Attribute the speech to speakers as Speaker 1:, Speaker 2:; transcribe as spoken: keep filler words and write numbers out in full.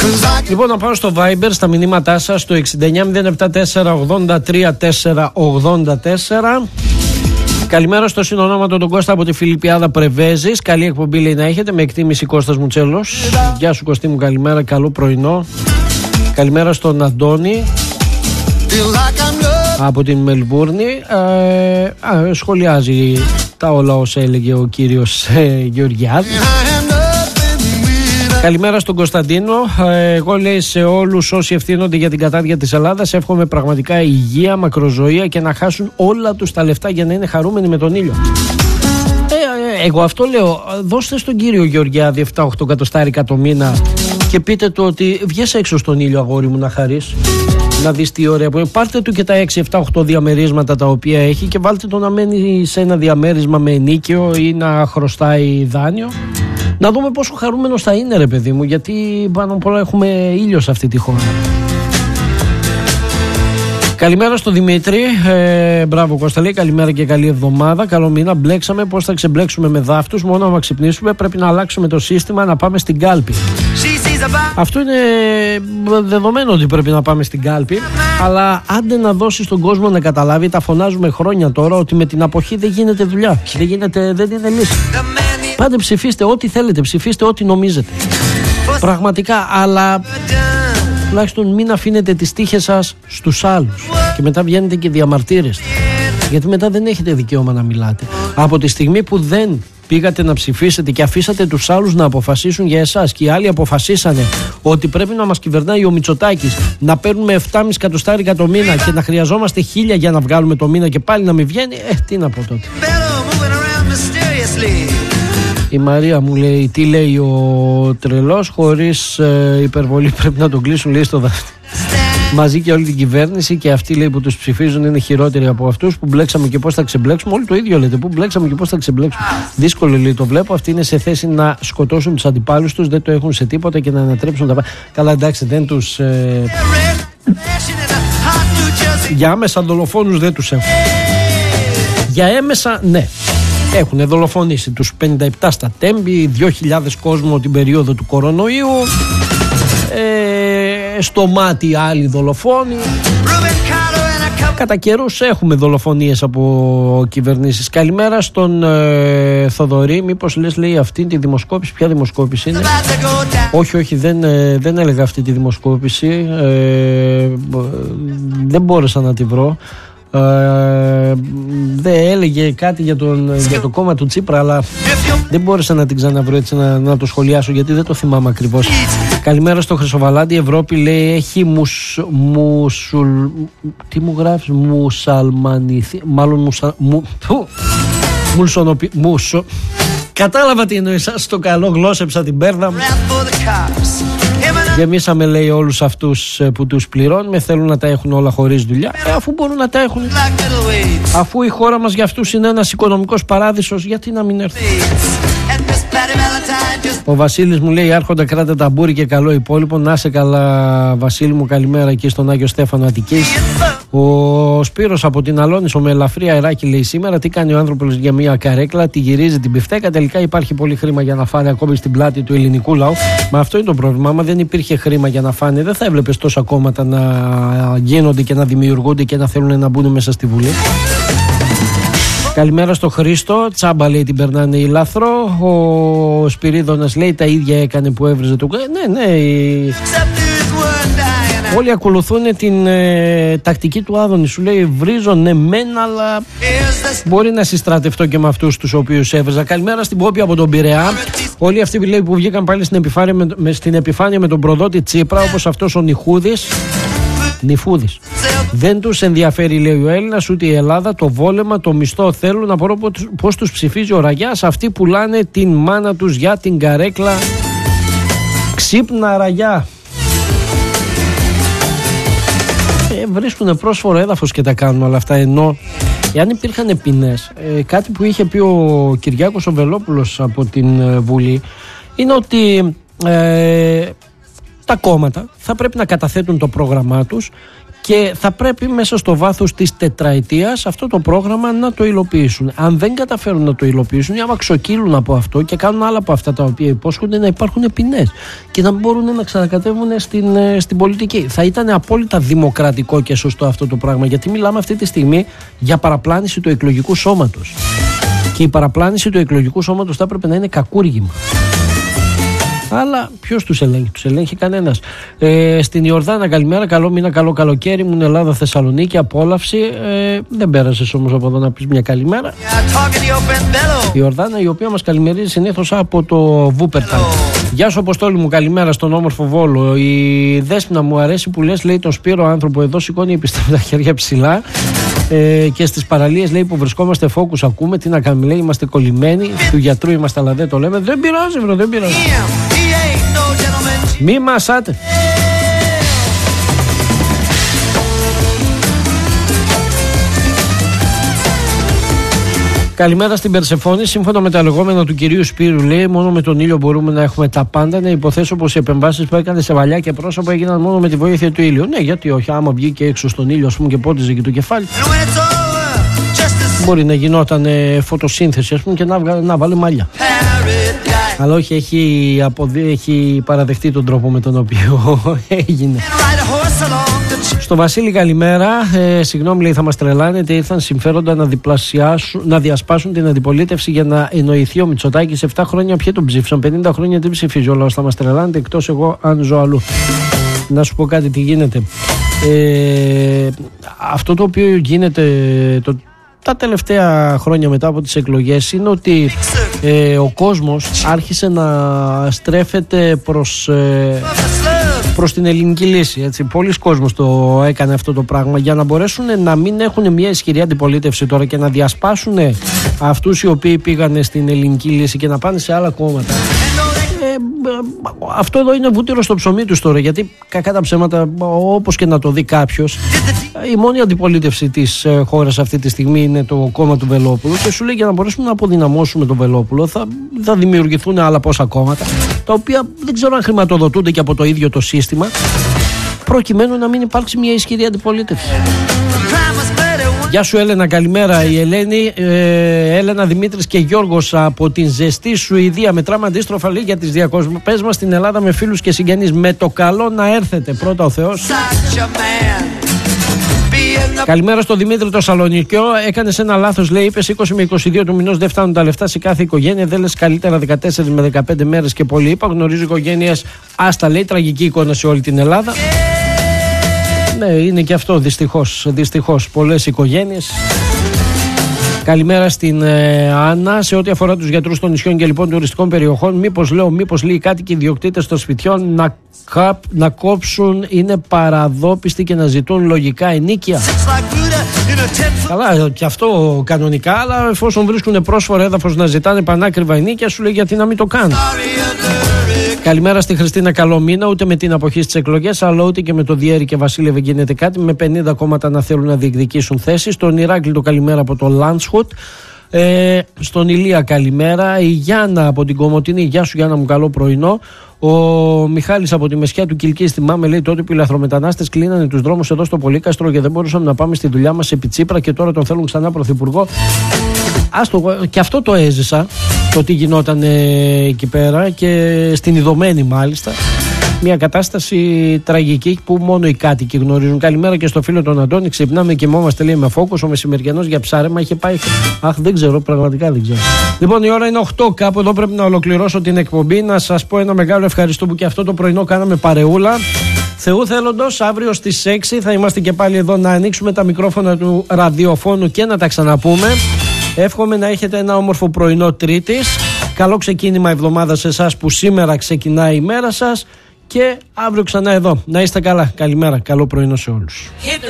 Speaker 1: Λοιπόν, να πάω στο Viber, στα μηνύματά σας, στο έξι εννιά μηδέν επτά τέσσερα ογδόντα τρία τέσσερα ογδόντα τέσσερα. Καλημέρα στο συνονόματο τον Κώστα από τη Φιλιππιάδα Πρεβέζης. Καλή εκπομπή λέει να έχετε, με εκτίμηση Κώστας Μουτσέλος. Γεια σου Κωστή μου, καλημέρα, καλό πρωινό. Καλημέρα στον Αντώνη από την Μελβούρνη. ε, α, Σχολιάζει τα όλα όσα έλεγε ο κύριος ε, Γεωργιάδη. Καλημέρα στον Κωνσταντίνο. Εγώ λέει σε όλους όσοι ευθύνονται για την κατάδια της Ελλάδας, εύχομαι πραγματικά υγεία, μακροζωία και να χάσουν όλα τους τα λεφτά για να είναι χαρούμενοι με τον ήλιο. Ε, εγώ αυτό λέω. Δώστε στον κύριο Γεωργιάδη επτά οχτώ εκατοστάρικα το μήνα και πείτε του ότι βγες έξω στον ήλιο, αγόρι μου, να χαρείς. Να δεις τι ωραία που είναι. Πάρτε του και τα έξι επτά οκτώ διαμερίσματα τα οποία έχει και βάλτε το να μένει σε ένα διαμέρισμα με ενίκιο ή να χρωστάει δάνειο. Να δούμε πόσο χαρούμενος θα είναι, ρε παιδί μου, γιατί πάνω απ' όλα έχουμε ήλιο σε αυτή τη χώρα. Καλημέρα στο Δημήτρη. Ε, μπράβο Κώστα, λέει καλημέρα και καλή εβδομάδα. Καλό μήνα. Μπλέξαμε. Πώς θα ξεμπλέξουμε με δάφτους? Μόνο άμα ξυπνήσουμε πρέπει να αλλάξουμε το σύστημα, να πάμε στην κάλπη. Αυτό είναι δεδομένο ότι πρέπει να πάμε στην κάλπη. Αλλά άντε να δώσει στον κόσμο να καταλάβει, τα φωνάζουμε χρόνια τώρα, ότι με την αποχή δεν γίνεται δουλειά. Δεν γίνεται, δεν είναι λύση. Πάντε ψηφίστε ό,τι θέλετε, ψηφίστε ό,τι νομίζετε. Πραγματικά, αλλά τουλάχιστον μην αφήνετε τις τύχες σας στους άλλους και μετά βγαίνετε και διαμαρτύρεστε, γιατί μετά δεν έχετε δικαίωμα να μιλάτε. Από τη στιγμή που δεν πήγατε να ψηφίσετε και αφήσατε τους άλλους να αποφασίσουν για εσάς και οι άλλοι αποφασίσανε ότι πρέπει να μας κυβερνάει ο Μητσοτάκης, να παίρνουμε επτά κόμμα πέντε εκατοστάρικα το μήνα και να χρειαζόμαστε χίλια για να βγάλουμε το μήνα και πάλι να μην βγαίνει, ε, τι να πω τότε. Η Μαρία μου λέει, τι λέει ο τρελός, χωρίς ε, υπερβολή πρέπει να τον κλείσουν, λέει, στο δάχτυλο. Μαζί και όλη την κυβέρνηση, και αυτοί λέει που τους ψηφίζουν είναι χειρότεροι από αυτούς που μπλέξαμε και πώς θα ξεμπλέξουμε. Όλοι το ίδιο λέτε, που μπλέξαμε και πώς θα ξεμπλέξουμε. Δύσκολο λέει, το βλέπω. Αυτοί είναι σε θέση να σκοτώσουν τους αντιπάλους τους, δεν το έχουν σε τίποτα και να ανατρέψουν τα πάντα. Καλά, εντάξει, δεν τους. Ε... Για άμεσα δολοφόνους δεν τους έχουν. Για έμεσα, ναι. Έχουν δολοφονήσει τους πενήντα επτά στα Τέμπη, δύο χιλιάδες κόσμο την περίοδο του κορονοϊού, ε, στο μάτι άλλοι δολοφόνοι. Κατά καιρούς έχουμε δολοφονίες από κυβερνήσεις. Καλημέρα στον ε, Θοδωρή. Μήπως λες, λέει, αυτή τη δημοσκόπηση? Ποια δημοσκόπηση είναι? Όχι, όχι, δεν, ε, δεν έλεγα αυτή τη δημοσκόπηση. ε, Δεν μπόρεσα να τη βρω. Ε, δεν έλεγε κάτι για, τον, για το κόμμα του Τσίπρα, αλλά δεν μπόρεσα να την ξαναβρω έτσι να, να το σχολιάσω, γιατί δεν το θυμάμαι ακριβώς. Καλημέρα στο Χρυσοβαλάντι. Η Ευρώπη λέει έχει μουσ, μουσουλ, τι μου γράφεις? Μουσαλμανιθεί, μάλλον μουσα, μου, μουλσονοπι, μουσο. Κατάλαβα τι εννοείς, στο καλό γλώσσεψα την πέρδα μου. Γεμίσαμε, λέει, όλους αυτούς που τους πληρώνουμε, θέλουν να τα έχουν όλα χωρίς δουλειά, ε, αφού μπορούν να τα έχουν. Αφού η χώρα μας για αυτούς είναι ένας οικονομικός παράδεισος, γιατί να μην έρθει? Ο Βασίλης μου λέει, άρχοντα κράτα ταμπούρι και καλό υπόλοιπο. Να σε καλά Βασίλη μου, καλημέρα εκεί στον Άγιο Στέφανο Αττικής. Ο Σπύρος από την Αλόνισο με ελαφρύ αεράκι λέει, σήμερα τι κάνει ο άνθρωπος για μια καρέκλα, τη γυρίζει την πιφτέκα, τελικά υπάρχει πολύ χρήμα για να φάνε ακόμη στην πλάτη του ελληνικού λαού. Μα αυτό είναι το πρόβλημα. Άμα δεν υπήρχε χρήμα για να φάνε, δεν θα έβλεπες τόσα κόμματα να γίνονται και να δημιουργούνται και να θέλουν να μπουν μέσα στη Βουλή. Καλημέρα στο Χρήστο. Τσάμπα, λέει, την περνάνε οι λάθρο. Ο Σπυρίδωνας λέει τα ίδια έκανε που έβριζε το. Ναι, ναι. Όλοι ακολουθούν την ε, τακτική του Άδωνη. Σου λέει βρίζω, ναι μεν, αλλά μπορεί να συστρατευτώ και με αυτούς τους οποίους έβριζα. Καλημέρα στην Πόπη από τον Πειραιά. Όλοι αυτοί λέει, που βγήκαν πάλι στην επιφάνεια, με, με, στην επιφάνεια με τον προδότη Τσίπρα, όπως αυτός ο Νιχούδης. Νιφούδης. Δεν τους ενδιαφέρει, λέει ο Έλληνας, ούτε η Ελλάδα, το βόλεμα, το μισθό θέλουν. Να πω πώς τους ψηφίζει ο Ραγιάς. Αυτοί πουλάνε την μάνα τους για την καρέκλα. Ξύπνα, Ραγιά. Ε, βρίσκουν πρόσφορο έδαφος και τα κάνουν όλα αυτά. Ενώ εάν υπήρχαν ποινές, ε, κάτι που είχε πει ο Κυριάκος ο Βελόπουλος από την ε, Βουλή είναι ότι ε, τα κόμματα θα πρέπει να καταθέτουν το πρόγραμμά τους και θα πρέπει μέσα στο βάθος της τετραετίας αυτό το πρόγραμμα να το υλοποιήσουν. Αν δεν καταφέρουν να το υλοποιήσουν ή άμα ξοκύλουν από αυτό και κάνουν άλλα από αυτά τα οποία υπόσχονται, να υπάρχουν ποινές και να μπορούν να ξανακατεύουν στην, στην πολιτική. Θα ήταν απόλυτα δημοκρατικό και σωστό αυτό το πράγμα, γιατί μιλάμε αυτή τη στιγμή για παραπλάνηση του εκλογικού σώματος. Και η παραπλάνηση του εκλογικού σώματος θα έπρεπε να είναι κακούργημα. Αλλά ποιος τους ελέγχει? Τους ελέγχει κανένας. Ε, στην Ιορδάνα, καλημέρα, καλό μήνα, καλό καλοκαίρι. Ήμουν Ελλάδα, Θεσσαλονίκη, απόλαυση. Ε, δεν πέρασες όμως από εδώ να πεις μια καλημέρα. Η Ιορδάνα, η οποία μας καλημερίζει συνήθως από το Βούπερταλ. Γεια σου, Αποστόλη μου, καλημέρα στον όμορφο Βόλο. Η Δέσποινα μου αρέσει που λες, λέει, τον Σπύρο άνθρωπο εδώ, σηκώνει επιστήμη τα χέρια ψηλά. Ε, και στις παραλίες, λέει, που βρισκόμαστε φόκους, ακούμε τι να κάνουμε, λέει, είμαστε κολλημένοι. Του γιατρού είμαστε, αλλά δεν το λέμε. Δεν πειράζει, μπρο, δεν πειράζει. Μη μασάτε. Καλημέρα στην Περσεφόνη. Σύμφωνα με τα λεγόμενα του κυρίου Σπύρου, λέει, μόνο με τον ήλιο μπορούμε να έχουμε τα πάντα. Να υποθέσω πως οι επεμβάσεις που έκανε σε βαλιά και πρόσωπα έγιναν μόνο με τη βοήθεια του ήλιου. Ναι, γιατί όχι, άμα βγήκε έξω στον ήλιο, ας πούμε, και πότιζε και το κεφάλι, μπορεί να γινόταν ε, φωτοσύνθεση, ας πούμε, και να, να βάλει μαλλιά. Αλλά όχι, έχει, αποδει... έχει παραδεχτεί τον τρόπο με τον οποίο έγινε. Στο Βασίλη, καλημέρα. Ε, συγγνώμη, λέει, θα μας τρελάνετε. Ήρθαν συμφέροντα να, να διασπάσουν την αντιπολίτευση για να εννοηθεί ο Μητσοτάκης. επτά χρόνια ποιοι τον ψήφισαν, πενήντα χρόνια τι ψηφίζει ο λαός. Θα μας τρελάνετε, εκτός εγώ αν ζω αλλού. Να σου πω κάτι, τι γίνεται. Ε, αυτό το οποίο γίνεται το, τα τελευταία χρόνια μετά από τις εκλογές είναι ότι ε, ο κόσμος άρχισε να στρέφεται προς, ε, προς την ελληνική λύση, έτσι. Πολλοί κόσμος το έκανε αυτό το πράγμα για να μπορέσουν να μην έχουν μια ισχυρή αντιπολίτευση τώρα και να διασπάσουν αυτούς οι οποίοι πήγαν στην ελληνική λύση και να πάνε σε άλλα κόμματα. Αυτό εδώ είναι βούτυρο στο ψωμί τους τώρα, γιατί κακά τα ψέματα, όπως και να το δει κάποιος, η μόνη αντιπολίτευση της χώρας αυτή τη στιγμή είναι το κόμμα του Βελόπουλου και σου λέει για να μπορέσουμε να αποδυναμώσουμε τον Βελόπουλο θα, θα δημιουργηθούν άλλα πόσα κόμματα, τα οποία δεν ξέρω αν χρηματοδοτούνται και από το ίδιο το σύστημα, προκειμένου να μην υπάρξει μια ισχυρή αντιπολίτευση. Γεια σου, Έλενα, καλημέρα. Η Ελένη, ε, Έλενα, Δημήτρης και Γιώργος από την ζεστή Σουηδία. Μετράμε αντίστροφα, λέει, για τις διακοπές μας στην Ελλάδα με φίλους και συγγενείς. Με το καλό να έρθετε, πρώτα ο Θεός. Καλημέρα στο Δημήτρη το Σαλονικιό. Έκανες ένα λάθος, λέει. Είπες είκοσι με είκοσι δύο του μηνός δεν φτάνουν τα λεφτά σε κάθε οικογένεια. Δεν λες καλύτερα δεκατέσσερις με δεκαπέντε μέρες και πολύ. Είπα, γνωρίζω οικογένειες. Άστα, λέει, τραγική εικόνα σε όλη την Ελλάδα. Ναι, είναι και αυτό, δυστυχώς, δυστυχώς, πολλές οικογένειες. Καλημέρα στην ε, Άννα. Σε ό,τι αφορά τους γιατρούς των νησιών και λοιπόν τουριστικών περιοχών, μήπως λέω, μήπως λέει κάτι και οι ιδιοκτήτες των σπιτιών να, καπ, να κόψουν, είναι παραδόπιστοι και να ζητούν λογικά ενοίκια. Καλά, και αυτό κανονικά, αλλά εφόσον βρίσκουν πρόσφορο έδαφος να ζητάνε πανάκριβα ενοίκια, σου λέει γιατί να μην το κάνουν. Καλημέρα στη Χριστίνα, καλό μήνα. Ούτε με την αποχή στις εκλογές, αλλά ούτε και με το Διέρη και Βασίλευε γίνεται κάτι. Με πενήντα κόμματα να θέλουν να διεκδικήσουν θέσεις. Στον Ηράκλειο το καλημέρα από το Λάντσχουτ. Ε, στον Ηλία καλημέρα. Η Γιάννα από την Κομοτηνή. Γεια σου, Γιάννα μου, καλό πρωινό. Ο Μιχάλης από τη Μεσιά του Κιλκής, θυμάμαι, λέει, τότε που οι λαθρομετανάστες κλείνανε τους δρόμους εδώ στο Πολύκαστρο και δεν μπορούσαμε να πάμε στη δουλειά μας επί Τσίπρα και τώρα τον θέλουν ξανά πρωθυπουργό. Άστο, και αυτό το έζησα, το τι γινόταν ε, εκεί πέρα και στην Ιδωμένη μάλιστα. Μια κατάσταση τραγική που μόνο οι κάτοικοι γνωρίζουν. Καλημέρα και στο φίλο τον Αντώνη. Ξυπνάμε και κοιμόμαστε, λέει, με φόκους. Ο μεσημεριανός για ψάρεμα είχε πάει. Αχ, δεν ξέρω, πραγματικά δεν ξέρω. Λοιπόν, η ώρα είναι οκτώ. Κάπου εδώ πρέπει να ολοκληρώσω την εκπομπή. Να σας πω ένα μεγάλο ευχαριστώ που και αυτό το πρωινό κάναμε παρεούλα. Θεού θέλοντος, αύριο στις έξι θα είμαστε και πάλι εδώ να ανοίξουμε τα μικρόφωνα του ραδιοφώνου και να τα ξαναπούμε. Εύχομαι να έχετε ένα όμορφο πρωινό Τρίτης. Καλό ξεκίνημα εβδομάδα σε εσάς που σήμερα ξεκινάει η μέρα σας. Και αύριο ξανά εδώ. Να είστε καλά. Καλημέρα. Καλό πρωινό σε όλους.